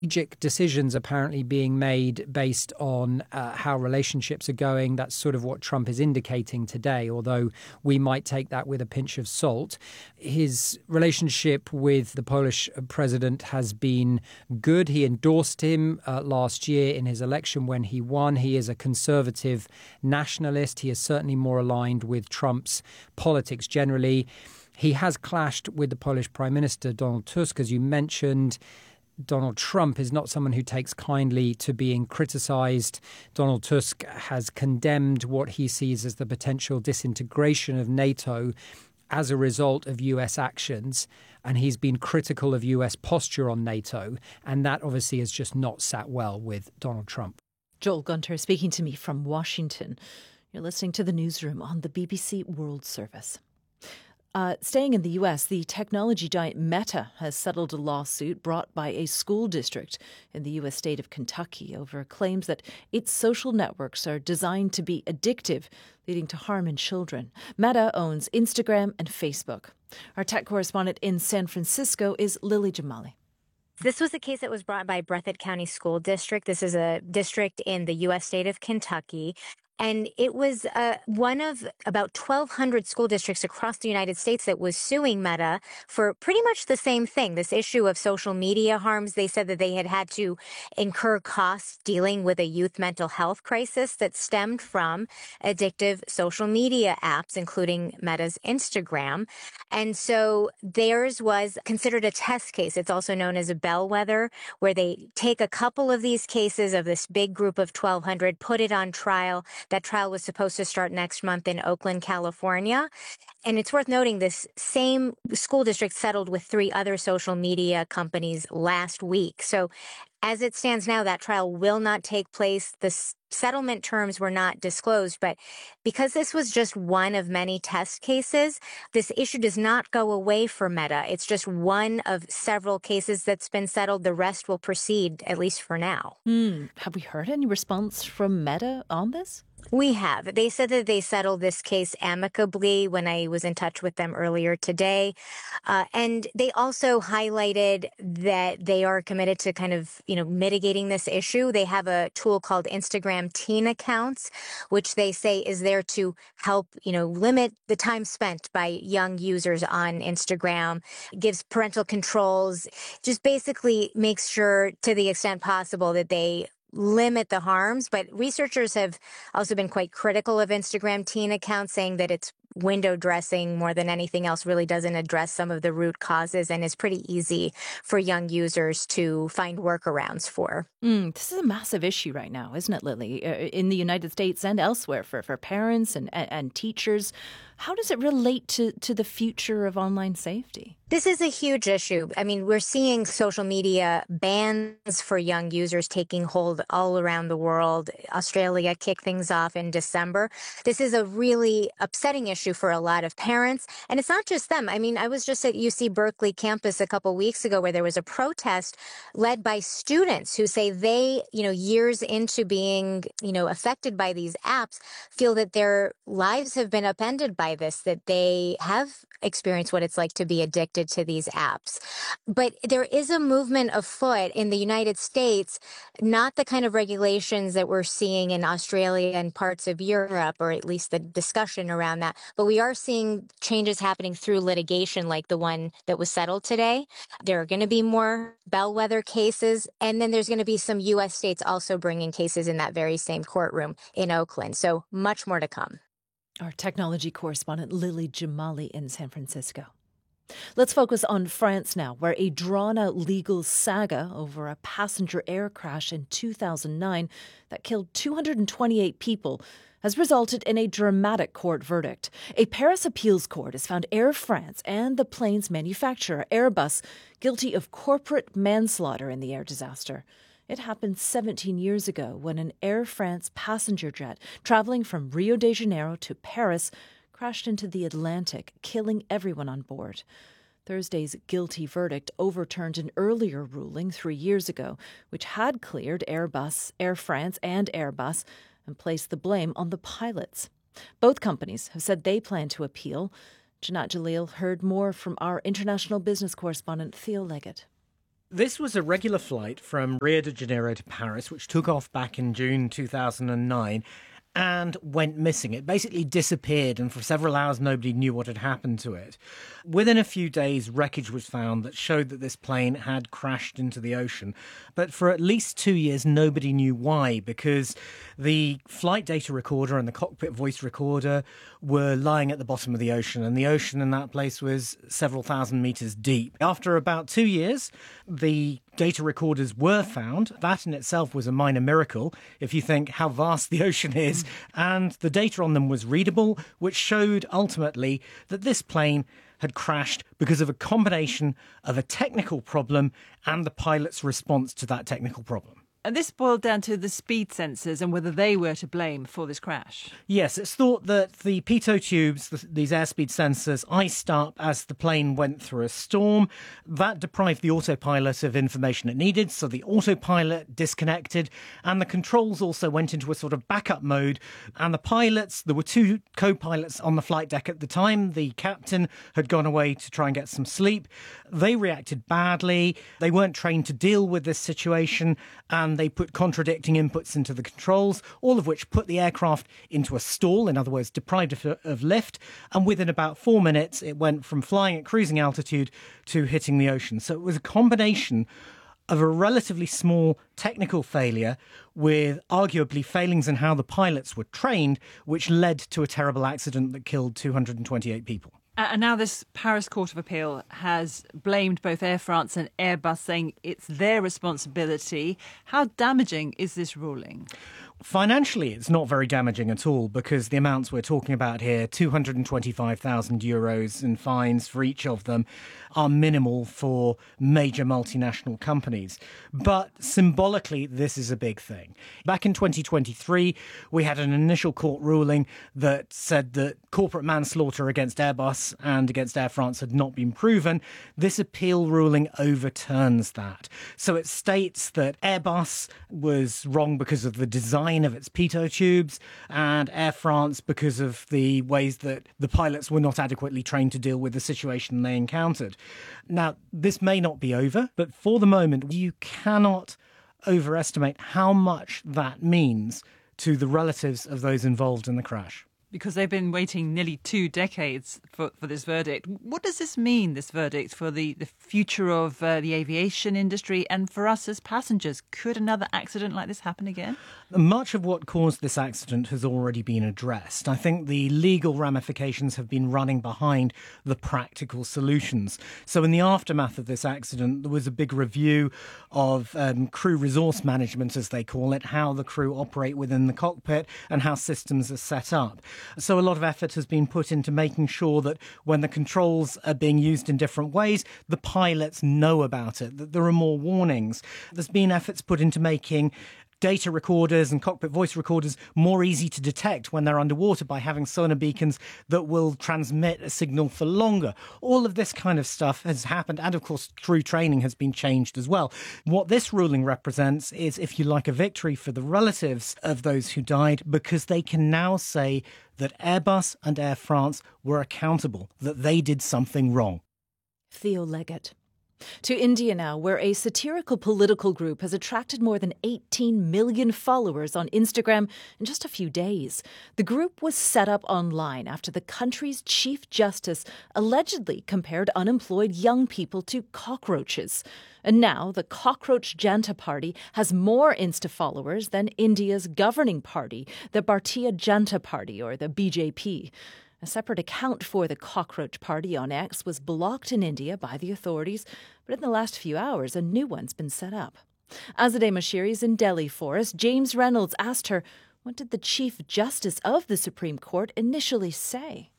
strategic decisions apparently being made based on how relationships are going. That's sort of what Trump is indicating today, although we might take that with a pinch of salt. His relationship with the Polish president has been good. He endorsed him last year in his election when he won. He is a conservative nationalist. He is certainly more aligned with Trump's politics generally. He has clashed with the Polish Prime Minister, Donald Tusk, as you mentioned. Donald Trump is not someone who takes kindly to being criticised. Donald Tusk has condemned what he sees as the potential disintegration of NATO as a result of US actions, and he's been critical of US posture on NATO, and that obviously has just not sat well with Donald Trump. Joel Gunter speaking to me from Washington. You're listening to The Newsroom on the BBC World Service. Staying in the US, the technology giant Meta has settled a lawsuit brought by a school district in the US state of Kentucky over claims that its social networks are designed to be addictive, leading to harm in children. Meta owns Instagram and Facebook. Our tech correspondent in San Francisco is Lily Jamali. This was a case that was brought by Breathitt County School District. This is a district in the U.S. state of Kentucky. And it was one of about 1,200 school districts across the United States that was suing Meta for pretty much the same thing, this issue of social media harms. They said that they had to incur costs dealing with a youth mental health crisis that stemmed from addictive social media apps, including Meta's Instagram. And so theirs was considered a test case. It's also known as a bellwether, where they take a couple of these cases of this big group of 1,200, put it on trial. That trial was supposed to start next month in Oakland, California. And it's worth noting this same school district settled with 3 other social media companies last week. So as it stands now, that trial will not take place. The settlement terms were not disclosed, but because this was just one of many test cases, this issue does not go away for Meta. It's just one of several cases that's been settled. The rest will proceed, at least for now. Have we heard any response from Meta on this? We have. They said that they settled this case amicably when I was in touch with them earlier today. And they also highlighted that they are committed to kind of, mitigating this issue. They have a tool called Instagram Teen Accounts, which they say is there to help, limit the time spent by young users on Instagram, gives parental controls, just basically makes sure to the extent possible that they limit the harms. But researchers have also been quite critical of Instagram teen accounts, saying that it's window dressing more than anything else, really doesn't address some of the root causes and is pretty easy for young users to find workarounds for. This is a massive issue right now, isn't it, Lily? In the United States and elsewhere for parents and teachers. How does it relate to the future of online safety? This is a huge issue. I mean, we're seeing social media bans for young users taking hold all around the world. Australia kicked things off in December. This is a really upsetting issue for a lot of parents. And it's not just them. I mean, I was just at UC Berkeley campus a couple weeks ago where there was a protest led by students who say they, years into being, affected by these apps, feel that their lives have been upended by this, that they have experienced what it's like to be addicted to these apps. But there is a movement afoot in the United States, not the kind of regulations that we're seeing in Australia and parts of Europe, or at least the discussion around that. But we are seeing changes happening through litigation like the one that was settled today. There are going to be more bellwether cases, and then there's going to be some U.S. states also bringing cases in that very same courtroom in Oakland. So much more to come. Our technology correspondent Lily Jamali in San Francisco. Let's focus on France now, where a drawn-out legal saga over a passenger air crash in 2009 that killed 228 people has resulted in a dramatic court verdict. A Paris appeals court has found Air France and the plane's manufacturer, Airbus, guilty of corporate manslaughter in the air disaster. It happened 17 years ago when an Air France passenger jet traveling from Rio de Janeiro to Paris crashed into the Atlantic, killing everyone on board. Thursday's guilty verdict overturned an earlier ruling 3 years ago, which had cleared Airbus, Air France and Airbus and placed the blame on the pilots. Both companies have said they plan to appeal. Janat Jalil heard more from our international business correspondent Theo Leggett. This was a regular flight from Rio de Janeiro to Paris, which took off back in June 2009 and went missing. It basically disappeared, and for several hours nobody knew what had happened to it. Within a few days, wreckage was found that showed that this plane had crashed into the ocean. But for at least 2 years, nobody knew why, because the flight data recorder and the cockpit voice recorder were lying at the bottom of the ocean, and the ocean in that place was several thousand meters deep. After about 2 years, the data recorders were found. That in itself was a minor miracle, if you think how vast the ocean is. And the data on them was readable, which showed ultimately that this plane had crashed because of a combination of a technical problem and the pilot's response to that technical problem. And this boiled down to the speed sensors and whether they were to blame for this crash. Yes, it's thought that the pitot tubes, these airspeed sensors, iced up as the plane went through a storm. That deprived the autopilot of information it needed, so the autopilot disconnected, and the controls also went into a sort of backup mode. And the pilots, there were two co-pilots on the flight deck at the time. The captain had gone away to try and get some sleep. They reacted badly. They weren't trained to deal with this situation, and they put contradicting inputs into the controls, all of which put the aircraft into a stall, in other words, deprived of lift. And within about 4 minutes, it went from flying at cruising altitude to hitting the ocean. So it was a combination of a relatively small technical failure with arguably failings in how the pilots were trained, which led to a terrible accident that killed 228 people. And now this Paris Court of Appeal has blamed both Air France and Airbus, saying it's their responsibility. How damaging is this ruling? Financially, it's not very damaging at all, because the amounts we're talking about here, €225,000 in fines for each of them, are minimal for major multinational companies. But symbolically, this is a big thing. Back in 2023, we had an initial court ruling that said that corporate manslaughter against Airbus and against Air France had not been proven. This appeal ruling overturns that. So it states that Airbus was wrong because of the design of its pitot tubes, and Air France because of the ways that the pilots were not adequately trained to deal with the situation they encountered. Now, this may not be over, but for the moment, you cannot overestimate how much that means to the relatives of those involved in the crash. Because they've been waiting nearly 2 decades for this verdict. What does this mean, this verdict, for the future of the aviation industry and for us as passengers? Could another accident like this happen again? Much of what caused this accident has already been addressed. I think the legal ramifications have been running behind the practical solutions. So in the aftermath of this accident, there was a big review of crew resource management, as they call it, how the crew operate within the cockpit and how systems are set up. So a lot of effort has been put into making sure that when the controls are being used in different ways, the pilots know about it, that there are more warnings. There's been efforts put into making data recorders and cockpit voice recorders more easy to detect when they're underwater by having sonar beacons that will transmit a signal for longer. All of this kind of stuff has happened, and of course crew training has been changed as well. What this ruling represents is, if you like, a victory for the relatives of those who died, because they can now say that Airbus and Air France were accountable, that they did something wrong. Theo Leggett. To India now, where a satirical political group has attracted more than 18 million followers on Instagram in just a few days. The group was set up online after the country's Chief Justice allegedly compared unemployed young people to cockroaches. And now the Cockroach Janta Party has more Insta followers than India's governing party, the Bharatiya Janata Party, or the BJP. A separate account for the Cockroach Party on X was blocked in India by the authorities, but in the last few hours, a new one's been set up. Azadeh Moshiri's in Delhi for us. James Reynolds asked her, what did the Chief Justice of the Supreme Court initially say?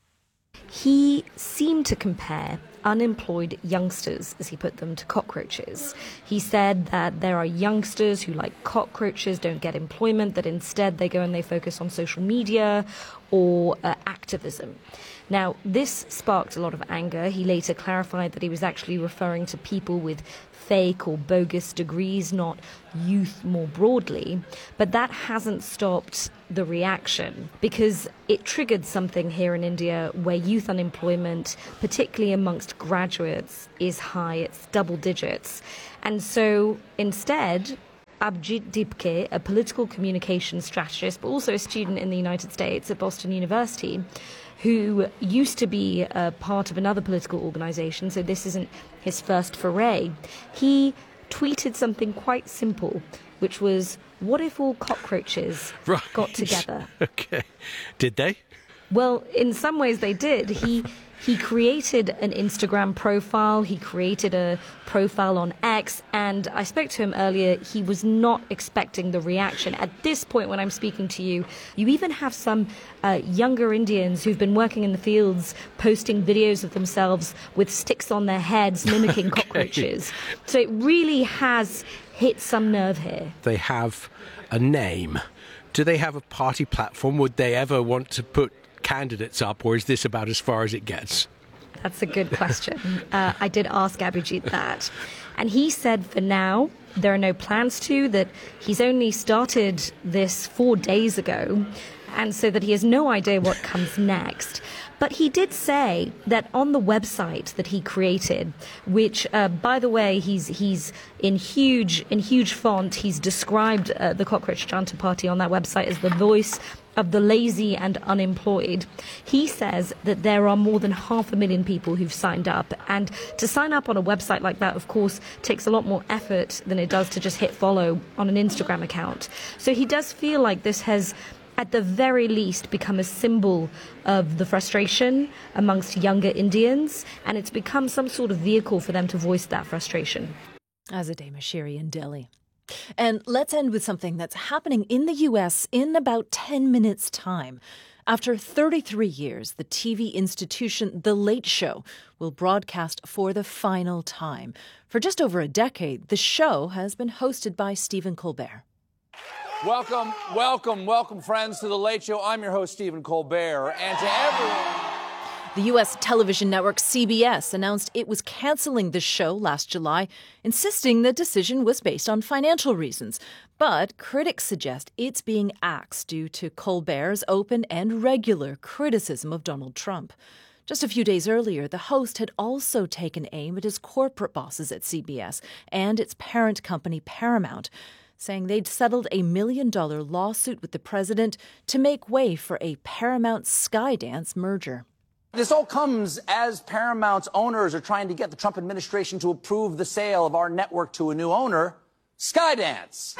He seemed to compare unemployed youngsters, as he put them, to cockroaches. He said that there are youngsters who, like cockroaches, don't get employment, that instead they go and they focus on social media or activism. Now, this sparked a lot of anger. He later clarified that he was actually referring to people with fake or bogus degrees, not youth more broadly. But that hasn't stopped the reaction, because it triggered something here in India where youth unemployment, particularly amongst graduates, is high. It's double digits. And so instead, Abhijit Dipke, a political communications strategist, but also a student in the United States at Boston University, who used to be a part of another political organization, so this isn't his first foray, he tweeted something quite simple, which was, what if all cockroaches got together? Okay. Did they? Well, in some ways they did. He created an Instagram profile, he created a profile on X, and I spoke to him earlier. He was not expecting the reaction. At this point when I'm speaking to you, you even have some younger Indians who've been working in the fields posting videos of themselves with sticks on their heads mimicking cockroaches. So it really has hit some nerve here. They have a name. Do they have a party platform? Would they ever want to put candidates up, or is this about as far as it gets? That's a good question. I did ask Abhijit that, and he said for now there are no plans to, that he's only started this 4 days ago, and so that he has no idea what comes next. But he did say that on the website that he created, which, by the way, he's in huge font, he's described the Cockroach Janta Party on that website as the voice of the lazy and unemployed. He says that there are more than 500,000 people who've signed up. And to sign up on a website like that, of course, takes a lot more effort than it does to just hit follow on an Instagram account. So he does feel like this has, at the very least, become a symbol of the frustration amongst younger Indians, and it's become some sort of vehicle for them to voice that frustration. Azadeh Moshiri in Delhi. And let's end with something that's happening in the U.S. in about 10 minutes' time. After 33 years, the TV institution The Late Show will broadcast for the final time. For just over a decade, the show has been hosted by Stephen Colbert. Welcome, friends, to The Late Show. I'm your host, Stephen Colbert, and to everyone... The U.S. television network CBS announced it was canceling the show last July, insisting the decision was based on financial reasons. But critics suggest it's being axed due to Colbert's open and regular criticism of Donald Trump. Just a few days earlier, the host had also taken aim at his corporate bosses at CBS and its parent company Paramount, saying they'd settled a $1 million lawsuit with the president to make way for a Paramount-Skydance merger. This all comes as Paramount's owners are trying to get the Trump administration to approve the sale of our network to a new owner, Skydance.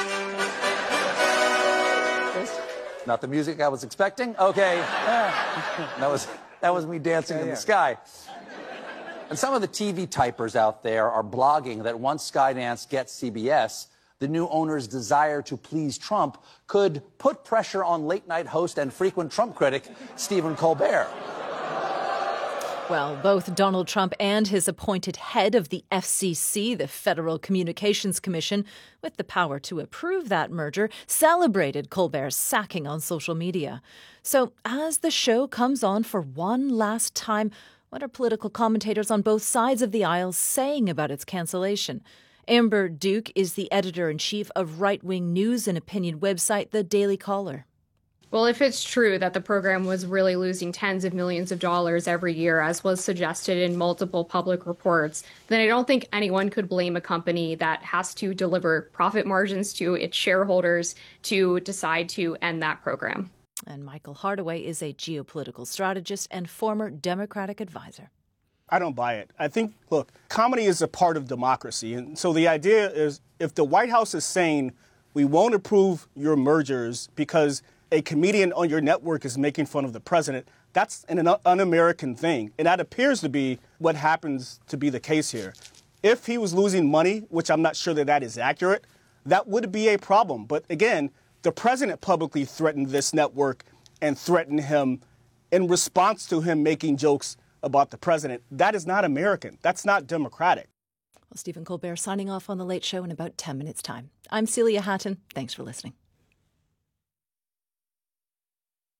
Not the music I was expecting? Okay. That was me dancing in the sky. And some of the TV typers out there are blogging that once Skydance gets CBS, the new owner's desire to please Trump could put pressure on late-night host and frequent Trump critic Stephen Colbert. Well, both Donald Trump and his appointed head of the FCC, the Federal Communications Commission, with the power to approve that merger, celebrated Colbert's sacking on social media. So as the show comes on for one last time, what are political commentators on both sides of the aisle saying about its cancellation? Amber Duke is the editor-in-chief of right-wing news and opinion website The Daily Caller. Well, if it's true that the program was really losing tens of millions of dollars every year, as was suggested in multiple public reports, then I don't think anyone could blame a company that has to deliver profit margins to its shareholders to decide to end that program. And Michael Hardaway is a geopolitical strategist and former Democratic advisor. I don't buy it. I think, look, comedy is a part of democracy. And so the idea is if the White House is saying we won't approve your mergers because a comedian on your network is making fun of the president, that's an un-American thing. And that appears to be what happens to be the case here. If he was losing money, which I'm not sure that is accurate, that would be a problem. But again, the president publicly threatened this network and threatened him in response to him making jokes about the president. That is not American. That's not democratic. Well, Stephen Colbert signing off on The Late Show in about 10 minutes' time. I'm Celia Hatton. Thanks for listening.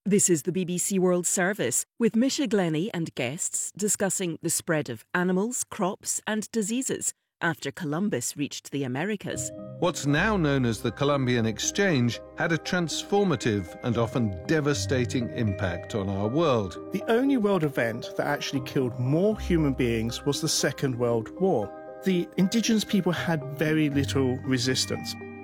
This is the BBC World Service with Misha Glenny and guests discussing the spread of animals, crops and diseases after Columbus reached the Americas. What's now known as the Columbian Exchange had a transformative and often devastating impact on our world. The only world event that actually killed more human beings was the Second World War. The indigenous people had very little resistance.